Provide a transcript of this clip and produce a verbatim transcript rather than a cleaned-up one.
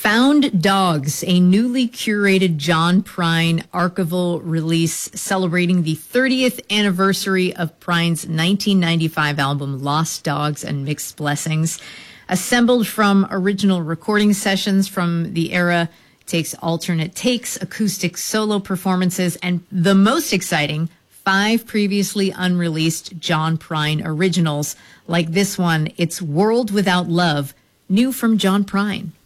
Found Dogs, a newly curated John Prine archival release celebrating the thirtieth anniversary of Prine's nineteen ninety-five album Lost Dogs and Mixed Blessings. Assembled from original recording sessions from the era, takes alternate takes, acoustic solo performances, and the most exciting, five previously unreleased John Prine originals, like this one, It's World Without Love, new from John Prine.